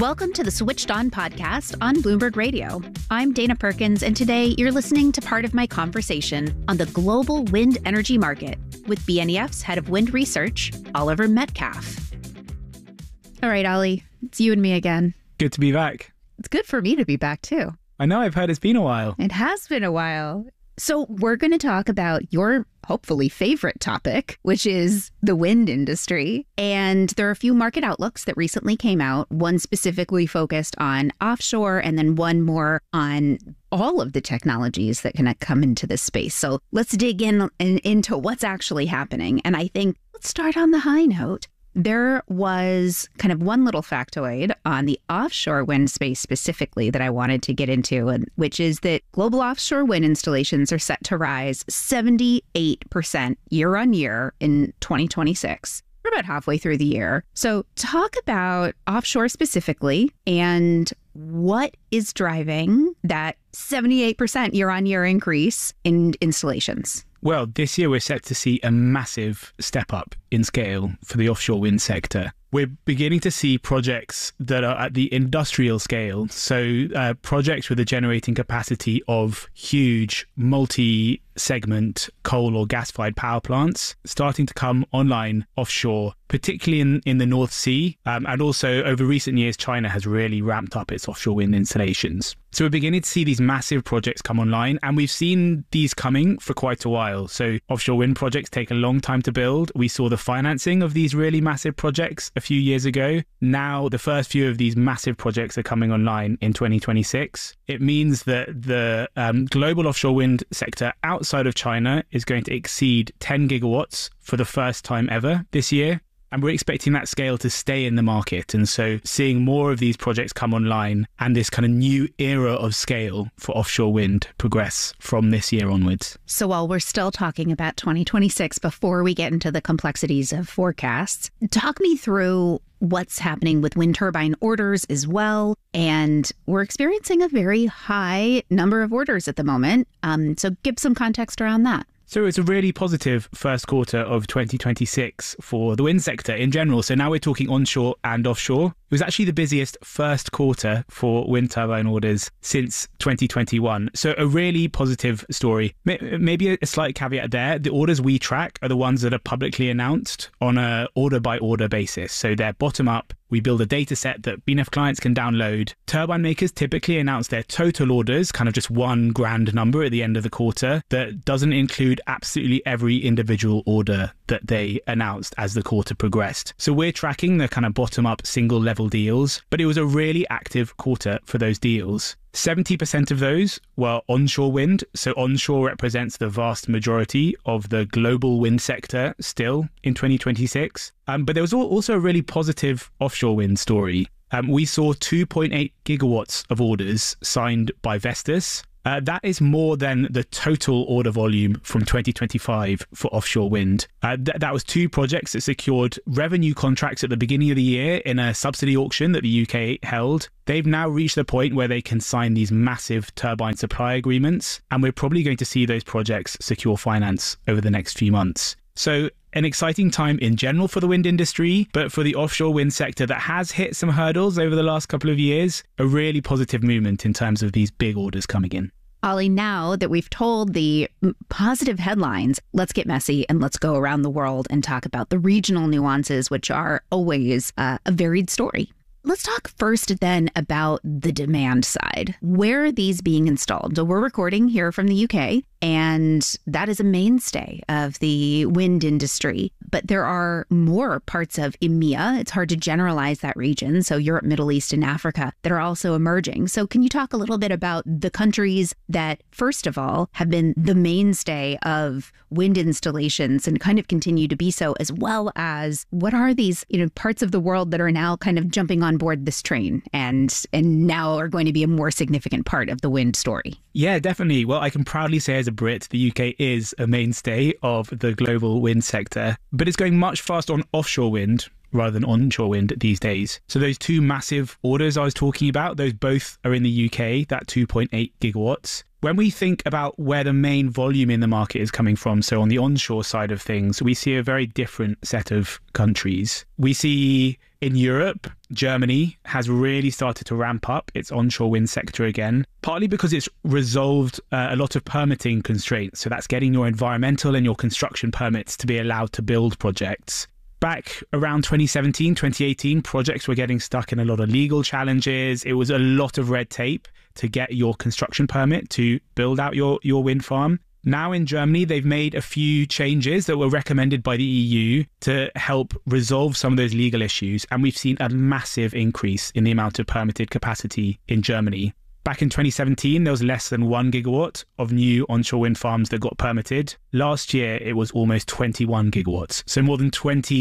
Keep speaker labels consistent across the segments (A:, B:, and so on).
A: Welcome to the Switched On podcast on Bloomberg Radio. I'm Dana Perkins, and today you're listening to part of my conversation on the global wind energy market with BNEF's head of wind research, Oliver Metcalf. All right, Ollie, it's you and me again.
B: Good to be back.
A: It's good for me to be back, too.
B: I know, I've heard it's been a while.
A: It has been a while. So we're going to talk about your hopefully favorite topic, which is the wind industry. And there are a few market outlooks that recently came out, one specifically focused on offshore and then one more on all of the technologies that can come into this space. So let's dig into what's actually happening. And I think let's start on the high note. There was kind of one little factoid on the offshore wind space specifically that I wanted to get into, which is that global offshore wind installations are set to rise 78% year on year in 2026. We're about halfway through the year. So talk about offshore specifically and what is driving that 78% year on year increase in installations.
B: Well, this year we're set to see a massive step up in scale for the offshore wind sector. We're beginning to see projects that are at the industrial scale. So projects with a generating capacity of huge multi-segment coal or gas-fired power plants starting to come online offshore, particularly in the North Sea. And also over recent years, China has really ramped up its offshore wind installations. So we're beginning to see these massive projects come online, and we've seen these coming for quite a while. So offshore wind projects take a long time to build. We saw the financing of these really massive projects a few years ago. Now the first few of these massive projects are coming online in 2026. It means that the global offshore wind sector outside of China is going to exceed 10 gigawatts for the first time ever this year. And we're expecting that scale to stay in the market. And so seeing more of these projects come online and this kind of new era of scale for offshore wind progress from this year onwards.
A: So while we're still talking about 2026, before we get into the complexities of forecasts, talk me through what's happening with wind turbine orders as well. And we're experiencing a very high number of orders at the moment. So give some context around that.
B: So it's a really positive first quarter of 2026 for the wind sector in general. So now we're talking onshore and offshore. It was actually the busiest first quarter for wind turbine orders since 2021. So a really positive story. Maybe a slight caveat there. The orders we track are the ones that are publicly announced on a order by order basis. So they're bottom up. We build a data set that BNEF clients can download. Turbine makers typically announce their total orders, kind of just one grand number at the end of the quarter that doesn't include absolutely every individual order that they announced as the quarter progressed. So we're tracking the kind of bottom up single level deals, but it was a really active quarter for those deals. 70% of those were onshore wind. So onshore represents the vast majority of the global wind sector still in 2026. But there was also a really positive offshore wind story. We saw 2.8 gigawatts of orders signed by Vestas. That is more than the total order volume from 2025 for offshore wind. That was two projects that secured revenue contracts at the beginning of the year in a subsidy auction that the UK held. They've now reached the point where they can sign these massive turbine supply agreements, and we're probably going to see those projects secure finance over the next few months. So an exciting time in general for the wind industry, but for the offshore wind sector that has hit some hurdles over the last couple of years, a really positive movement in terms of these big orders coming in.
A: Ollie, now that we've told the positive headlines, let's get messy and let's go around the world and talk about the regional nuances, which are always a varied story. Let's talk first then about the demand side. Where are these being installed? So we're recording here from the UK, and that is a mainstay of the wind industry. But there are more parts of EMEA, it's hard to generalize that region, so Europe, Middle East, and Africa, that are also emerging. So can you talk a little bit about the countries that, first of all, have been the mainstay of wind installations and kind of continue to be so, as well as what are these, parts of the world that are now kind of jumping on board this train and now are going to be a more significant part of the wind story?
B: Yeah, definitely. Well, I can proudly say as a Brit, the UK is a mainstay of the global wind sector, but it's going much faster on offshore wind rather than onshore wind these days. So those two massive orders I was talking about, those both are in the UK, that 2.8 gigawatts. When we think about where the main volume in the market is coming from, so on the onshore side of things, we see a very different set of countries. We see in Europe, Germany has really started to ramp up its onshore wind sector again, partly because it's resolved a lot of permitting constraints. So that's getting your environmental and your construction permits to be allowed to build projects. Back around 2017, 2018, projects were getting stuck in a lot of legal challenges. It was a lot of red tape to get your construction permit to build out your wind farm. Now in Germany, they've made a few changes that were recommended by the EU to help resolve some of those legal issues. And we've seen a massive increase in the amount of permitted capacity in Germany. Back in 2017, there was less than 1 gigawatt of new onshore wind farms that got permitted. Last year, it was almost 21 gigawatts. So more than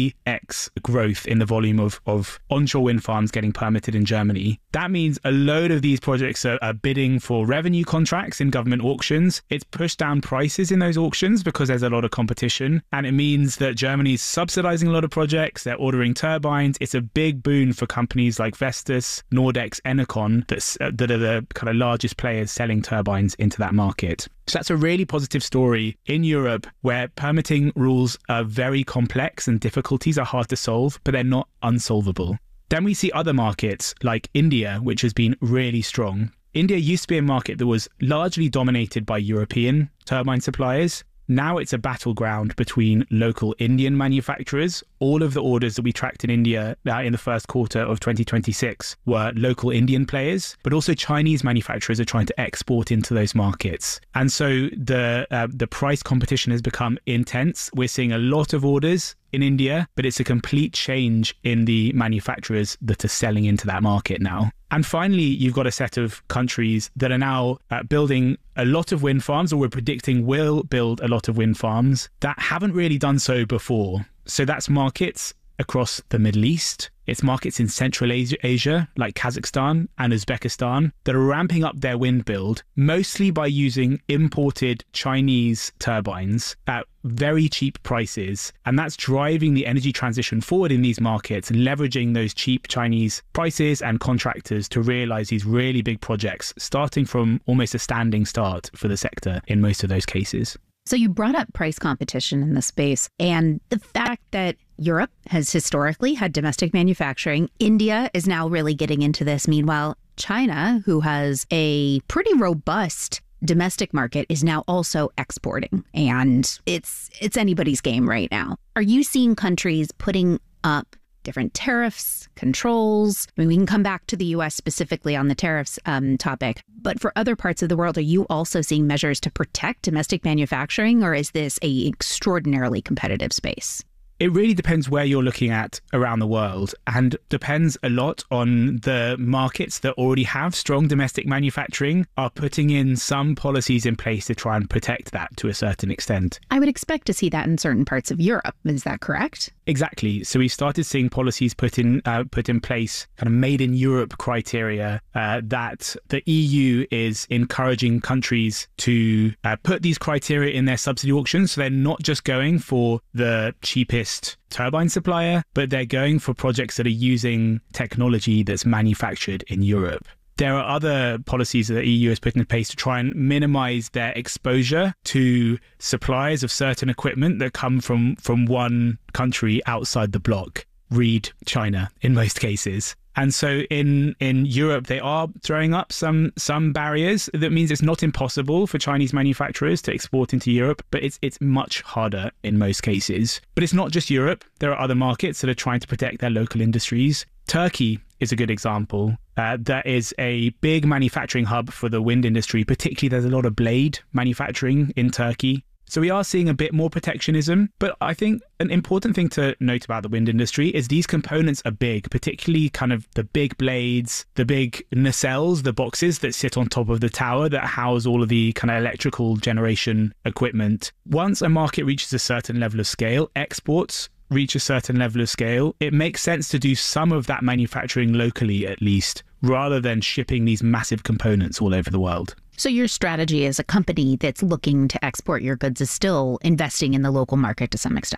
B: 20x growth in the volume of onshore wind farms getting permitted in Germany. That means a load of these projects are bidding for revenue contracts in government auctions. It's pushed down prices in those auctions because there's a lot of competition. And it means that Germany's subsidizing a lot of projects. They're ordering turbines. It's a big boon for companies like Vestas, Nordex, Enercon that are the kind of largest players selling turbines into that market. So that's a really positive story in Europe where permitting rules are very complex and difficulties are hard to solve, but they're not unsolvable. Then we see other markets like India, which has been really strong. India used to be a market that was largely dominated by European turbine suppliers. Now it's a battleground between local Indian manufacturers. All of the orders that we tracked in India in the first quarter of 2026 were local Indian players, but also Chinese manufacturers are trying to export into those markets. And so the price competition has become intense. We're seeing a lot of orders in India, but it's a complete change in the manufacturers that are selling into that market now. And finally, you've got a set of countries that are now building a lot of wind farms, or we're predicting will build a lot of wind farms that haven't really done so before. So that's markets across the Middle East. It's markets in Central Asia, like Kazakhstan and Uzbekistan, that are ramping up their wind build, mostly by using imported Chinese turbines at very cheap prices. And that's driving the energy transition forward in these markets, leveraging those cheap Chinese prices and contractors to realize these really big projects, starting from almost a standing start for the sector in most of those cases.
A: So you brought up price competition in the space and the fact that Europe has historically had domestic manufacturing. India is now really getting into this. Meanwhile, China, who has a pretty robust domestic market, is now also exporting. And it's anybody's game right now. Are you seeing countries putting up different tariffs, controls? I mean, we can come back to the U.S. specifically on the tariffs topic. But for other parts of the world, are you also seeing measures to protect domestic manufacturing, or is this an extraordinarily competitive space?
B: It really depends where you're looking at around the world, and depends a lot on the markets that already have strong domestic manufacturing are putting in some policies in place to try and protect that to a certain extent.
A: I would expect to see that in certain parts of Europe. Is that correct?
B: Exactly. So we started seeing policies put in place, kind of made in Europe criteria that the EU is encouraging countries to put these criteria in their subsidy auctions. So they're not just going for the cheapest turbine supplier, but they're going for projects that are using technology that's manufactured in Europe. There are other policies that the EU has put in place to try and minimize their exposure to suppliers of certain equipment that come from one country outside the bloc. Read China in most cases. And so in Europe, they are throwing up some barriers. That means it's not impossible for Chinese manufacturers to export into Europe, but it's much harder in most cases. But it's not just Europe. There are other markets that are trying to protect their local industries. Turkey is a good example. That is a big manufacturing hub for the wind industry. Particularly, there's a lot of blade manufacturing in Turkey. So we are seeing a bit more protectionism, but I think an important thing to note about the wind industry is these components are big, particularly kind of the big blades, the big nacelles, the boxes that sit on top of the tower that house all of the kind of electrical generation equipment. Once a market reaches a certain level of scale, exports reach a certain level of scale, it makes sense to do some of that manufacturing locally at least, rather than shipping these massive components all over the world.
A: So your strategy as a company that's looking to export your goods is still investing in the local market to some extent?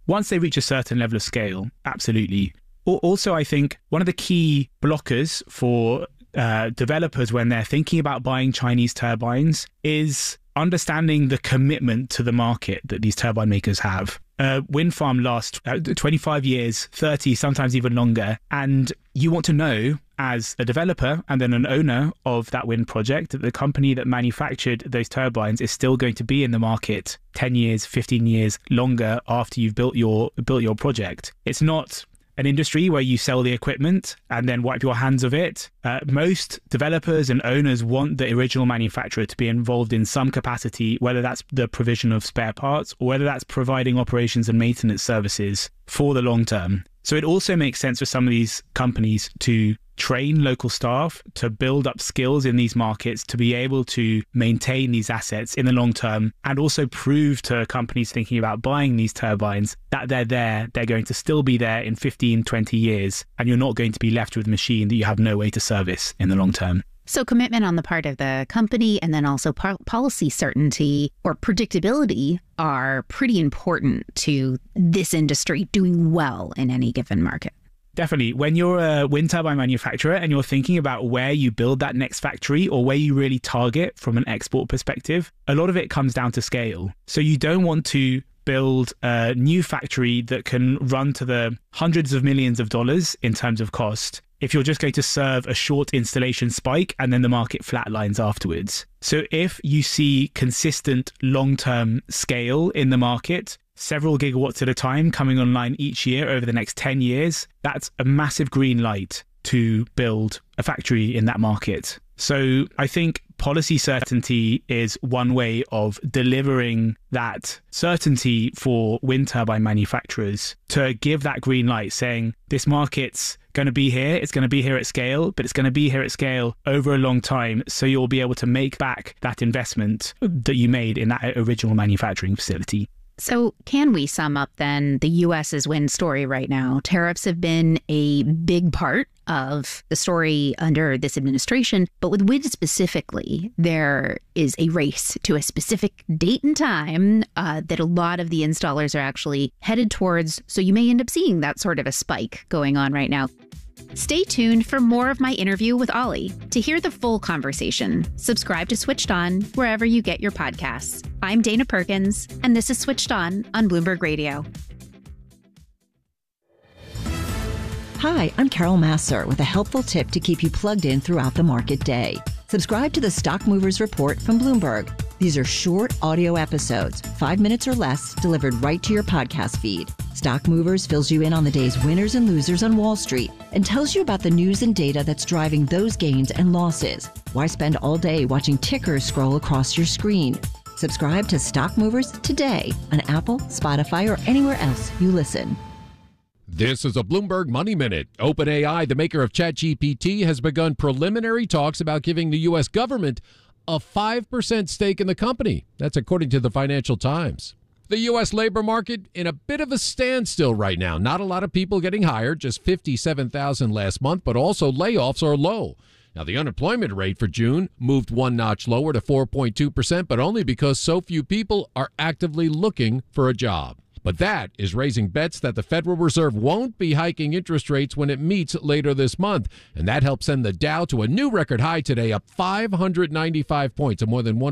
B: once they reach a certain level of scale, absolutely. Also, I think one of the key blockers for developers when they're thinking about buying Chinese turbines is understanding the commitment to the market that these turbine makers have. Wind farm lasts 25 years, 30, sometimes even longer. And you want to know, as a developer and then an owner of that wind project, that the company that manufactured those turbines is still going to be in the market 10 years, 15 years longer after you've built your project. It's not an industry where you sell the equipment and then wipe your hands of it. Most developers and owners want the original manufacturer to be involved in some capacity, whether that's the provision of spare parts or whether that's providing operations and maintenance services for the long term. So it also makes sense for some of these companies to train local staff to build up skills in these markets to be able to maintain these assets in the long term, and also prove to companies thinking about buying these turbines that they're going to still be there in 15, 20 years, and you're not going to be left with a machine that you have no way to service in the long term.
A: So commitment on the part of the company and then also policy certainty or predictability are pretty important to this industry doing well in any given market.
B: Definitely. When you're a wind turbine manufacturer and you're thinking about where you build that next factory or where you really target from an export perspective, a lot of it comes down to scale. So you don't want to build a new factory that can run to the hundreds of millions of dollars in terms of cost if you're just going to serve a short installation spike and then the market flatlines afterwards. So if you see consistent long-term scale in the market, several gigawatts at a time coming online each year over the next 10 years, that's a massive green light to build a factory in that market. So I think policy certainty is one way of delivering that certainty for wind turbine manufacturers to give that green light, saying this market's going to be here, it's going to be here at scale, but it's going to be here at scale over a long time, so you'll be able to make back that investment that you made in that original manufacturing facility.
A: So can we sum up then the U.S.'s wind story right now? Tariffs have been a big part of the story under this administration, but with wind specifically, there is a race to a specific date and time that a lot of the installers are actually headed towards. So you may end up seeing that sort of a spike going on right now. Stay tuned for more of my interview with Ollie. To hear the full conversation, subscribe to Switched On wherever you get your podcasts. I'm Dana Perkins, and this is Switched On Bloomberg Radio.
C: Hi, I'm Carol Massar with a helpful tip to keep you plugged in throughout the market day. Subscribe to the Stock Movers Report from Bloomberg. These are short audio episodes, 5 minutes or less, delivered right to your podcast feed. Stock Movers fills you in on the day's winners and losers on Wall Street and tells you about the news and data that's driving those gains and losses. Why spend all day watching tickers scroll across your screen? Subscribe to Stock Movers today on Apple, Spotify, or anywhere else you listen.
D: This is a Bloomberg Money Minute. OpenAI, the maker of ChatGPT, has begun preliminary talks about giving the U.S. government a 5% stake in the company. That's according to the Financial Times. The U.S. labor market in a bit of a standstill right now. Not a lot of people getting hired, just 57,000 last month, but also layoffs are low. Now, the unemployment rate for June moved one notch lower to 4.2%, but only because so few people are actively looking for a job. But that is raising bets that the Federal Reserve won't be hiking interest rates when it meets later this month. And that helps send the Dow to a new record high today, up 595 points, a more than 1%